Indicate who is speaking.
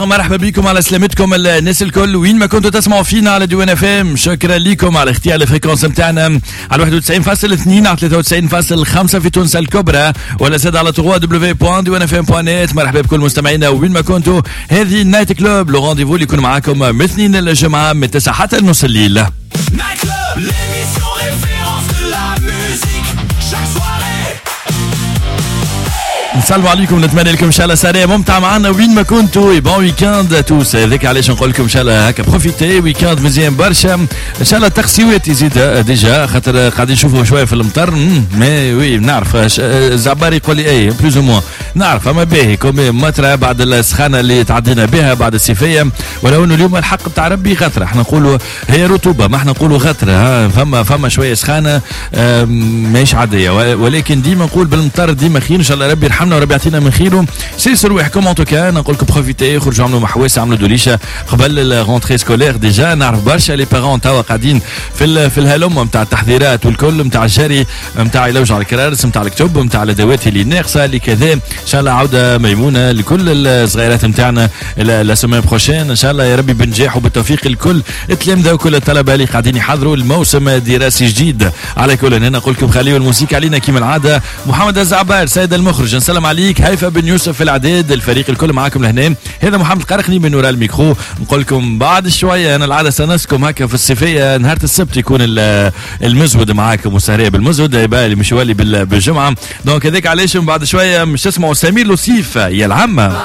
Speaker 1: مرحبا بكم على سلامتكم الناس الكل وين ما كنتوا تسمعوا فينا على دي ان اف ام. شكرا لكم على اختيار الفريكونس نتاعنا على 91.2 على 93.5 في تونس الكبرى ولا زاد على www.dnfm.net. مرحبا بكل مستمعينا وين ما كنتوا. هذه نايت كلوب لو رونديفو اللي يكون معاكم من اثنين الجمعه من 9 حتى نص الليل. نايت كلوب l'émission référence de la musique chaque soirée. السلام عليكم، نتمنى لكم ان شاء الله سنه ممتعه معنا وين ما كنتوا. بون ويكاند توس، هذاك علاش نقول لكم ان شاء الله هكا بروفيتي ويكاند مزيان برشا ان شاء الله. التقسيوات يزيد ديجا خاطر قاعدين نشوفوا شويه في المطر مي وي نعرف الزعبار يقول لي اي بلوز او موان نعرف اما باهي كومي مطره بعد السخانه اللي تعدينا بها بعد الصيفيه. ولو انه اليوم الحق بتاع ربي غثره، احنا نقولوا هي رطوبه ما احنا نقولوا غثره. فما شويه سخانه ماهيش عاديه، ولكن ديما نقول بالمطر ديما خير ان شاء الله. ربي يرحمنا وربي يعطينا من خيره. سيروا روحكم ان توكا، نقول لكم بروفيتي، خرجوا عملوا محواس عملوا دوليشه قبل الرونتري سكولير. ديجا نعرف برشا لي بارون توا قاعدين في الهلم نتاع التحضيرات والكل نتاع الجري نتاع يلوج على الكرارس نتاع الكتب نتاع الادوات اللي ناقصه اللي كذا. ان شاء الله عوده ميمونه لكل الصغيرات نتاعنا لا سيمين بروشين ان شاء الله يا ربي بنجاح وبالتوفيق الكل التلامذه وكل الطلبه اللي قاعدين يحضروا الموسم الدراسي الجديد. على كل هنا نقول لكم خليوا الموسيقى علينا كما العاده. محمد الزعبار سيد المخرج نسلم عليك. هيفا بن يوسف في العداد، الفريق الكل معاكم لهنا. هذا محمد القرخني من وراء الميكرو. نقول لكم بعد شويه انا العاده سنسكم هكا في الصيفيه نهار السبت يكون المزود معاكم وسهريه بالمزود يبقى اللي مش يولي بالجمعه. دونك هذاك علاش بعد شويه مش تسمعوا سمير لوسيف يا العمه.